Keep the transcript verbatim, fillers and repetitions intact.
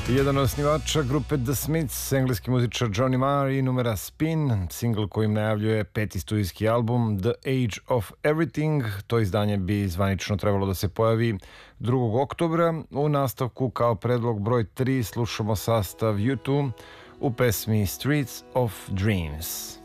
Jedan od osnivača grupe The Smiths, engleski muzičar Johnny Marr i numera Spin, singl kojim najavljuje peti studijski album The Age of Everything. To izdanje bi zvanično trebalo da se pojavi drugog oktobra. U nastavku kao predlog broj tri slušamo sastav U dva u pesmi Streets of Dreams.